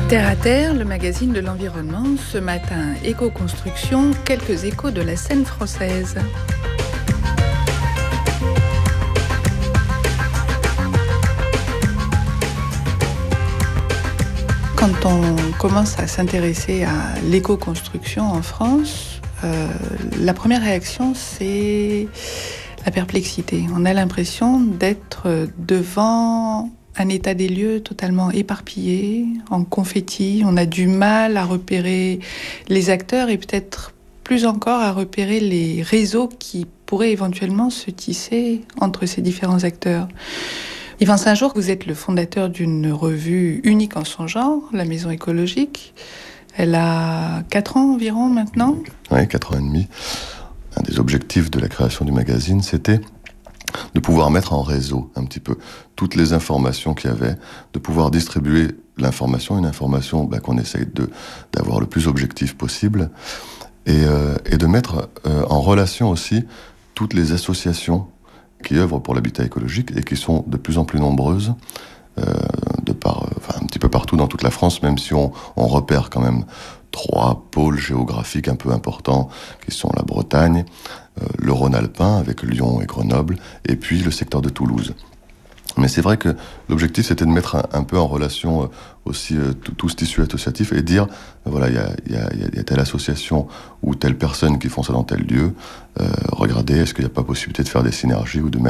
Terre à Terre, le magazine de l'environnement. Ce matin, éco-construction, quelques échos de la scène française. Quand on commence à s'intéresser à l'éco-construction en France, la première réaction, c'est la perplexité. On a l'impression d'être devant un état des lieux totalement éparpillé, en confetti. On a du mal à repérer les acteurs et peut-être plus encore à repérer les réseaux qui pourraient éventuellement se tisser entre ces différents acteurs. Yvan Saint-Jour, vous êtes le fondateur d'une revue unique en son genre, La Maison écologique. Elle a 4 ans environ maintenant. Oui, 4 ans et demi. Un des objectifs de la création du magazine, c'était de pouvoir mettre en réseau un petit peu toutes les informations qu'il y avait, de pouvoir distribuer l'information, une information qu'on essaye d'avoir le plus objectif possible, et de mettre en relation aussi toutes les associations qui œuvrent pour l'habitat écologique et qui sont de plus en plus nombreuses, un petit peu partout dans toute la France, même si on repère quand même 3 pôles géographiques un peu importants, qui sont la Bretagne, le Rhône-Alpin avec Lyon et Grenoble, et puis le secteur de Toulouse. Mais c'est vrai que l'objectif, c'était de mettre un peu en relation aussi tout ce tissu associatif et dire, voilà, il y a telle association ou telle personne qui font ça dans tel lieu, regardez, est-ce qu'il n'y a pas possibilité de faire des synergies ou de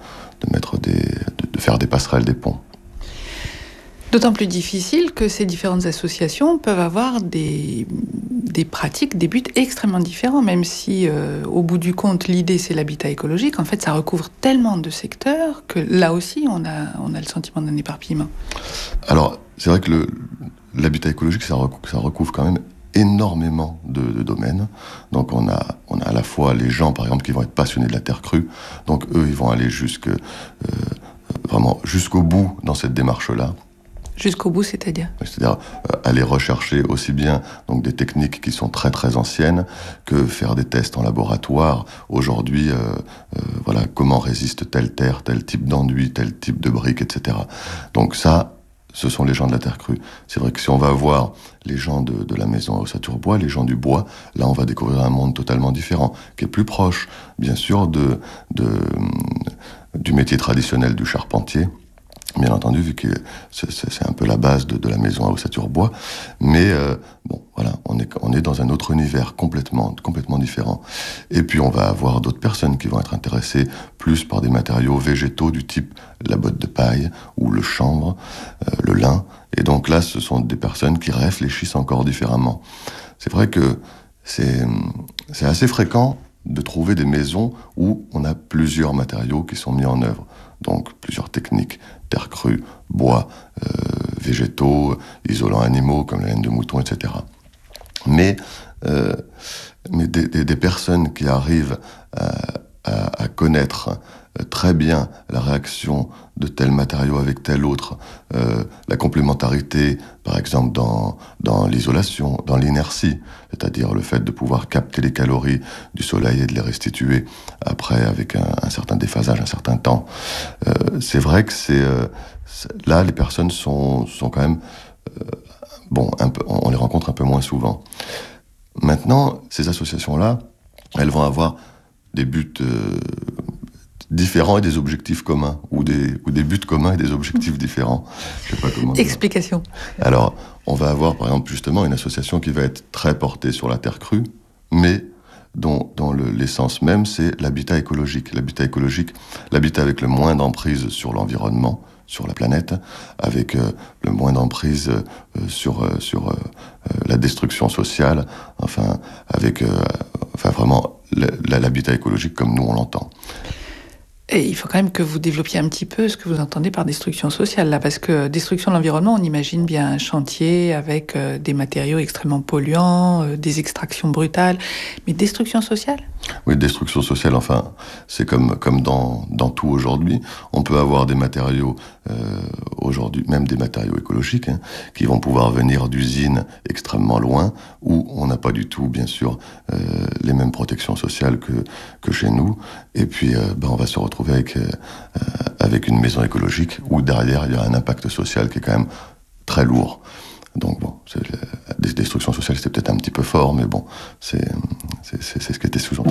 faire des passerelles, des ponts. D'autant plus difficile que ces différentes associations peuvent avoir des pratiques, des buts extrêmement différents, même si au bout du compte, l'idée c'est l'habitat écologique. En fait, ça recouvre tellement de secteurs que là aussi, on a le sentiment d'un éparpillement. Alors, c'est vrai que l'habitat écologique, ça recouvre quand même énormément de domaines. Donc on a à la fois les gens, par exemple, qui vont être passionnés de la terre crue. Donc eux, ils vont aller vraiment jusqu'au bout dans cette démarche-là. Jusqu'au bout, c'est-à-dire aller rechercher aussi bien donc des techniques qui sont très très anciennes que faire des tests en laboratoire. Aujourd'hui, comment résiste telle terre, tel type d'enduit, tel type de briques, etc. Donc ça, ce sont les gens de la terre crue. C'est vrai que si on va voir les gens de la maison à Ossature-Bois, les gens du bois, là on va découvrir un monde totalement différent, qui est plus proche, bien sûr, du métier traditionnel du charpentier. Bien entendu, vu que c'est un peu la base de la maison à Ossature-Bois, mais on est dans un autre univers complètement différent. Et puis on va avoir d'autres personnes qui vont être intéressées plus par des matériaux végétaux du type la botte de paille ou le chanvre, le lin. Et donc là, ce sont des personnes qui réfléchissent encore différemment. C'est vrai que c'est assez fréquent de trouver des maisons où on a plusieurs matériaux qui sont mis en œuvre. Donc plusieurs techniques, terre crue, bois, végétaux, isolants animaux comme la laine de mouton, etc. Mais des personnes qui arrivent à connaître très bien la réaction de tel matériau avec tel autre, la complémentarité, par exemple dans l'isolation, dans l'inertie, c'est-à-dire le fait de pouvoir capter les calories du soleil et de les restituer après avec un certain déphasage, un certain temps. C'est vrai que là, les personnes sont quand même on les rencontre un peu moins souvent. Maintenant, ces associations-là, elles vont avoir des buts différents et des objectifs communs, ou des buts communs et des objectifs différents. Je sais pas comment dire. Explication. Alors, on va avoir, par exemple, justement, une association qui va être très portée sur la terre crue, mais dont l'essence même, c'est l'habitat écologique. L'habitat avec le moins d'emprise sur l'environnement, sur la planète, avec le moins d'emprise sur la destruction sociale, avec vraiment l'habitat écologique comme nous on l'entend. Et il faut quand même que vous développiez un petit peu ce que vous entendez par destruction sociale, là, parce que destruction de l'environnement, on imagine bien un chantier avec des matériaux extrêmement polluants, des extractions brutales, mais destruction sociale ? Oui, destruction sociale, c'est comme dans tout aujourd'hui. On peut avoir des matériaux aujourd'hui, même des matériaux écologiques, qui vont pouvoir venir d'usines extrêmement loin, où on n'a pas du tout, bien sûr, les mêmes protections sociales que chez nous. Et puis, on va se retrouver avec une maison écologique où derrière, il y a un impact social qui est quand même très lourd. Donc bon, destruction sociale, c'était peut-être un petit peu fort, mais bon, c'est ce qui était sous-entendu.